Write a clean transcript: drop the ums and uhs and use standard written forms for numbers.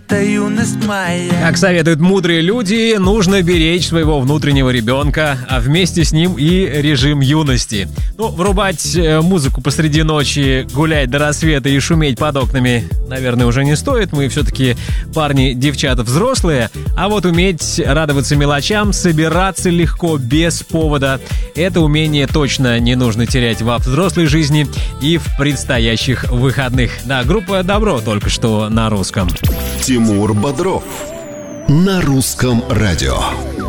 это юность моя. Как советуют мудрые люди, нужно беречь своего внутреннего ребенка, а вместе с ним и режим юности. Врубать музыку посреди ночи, гулять до рассвета и шуметь под окнами, наверное, уже не стоит. Мы все-таки парни, девчата взрослые. А вот уметь радоваться мелочам, собираться легко, без повода, это умение точно не нужно терять во взрослой жизни и в предстоящих выходных. Да, группа «Добро» только что на русском. Тимур Бодров на русском радио.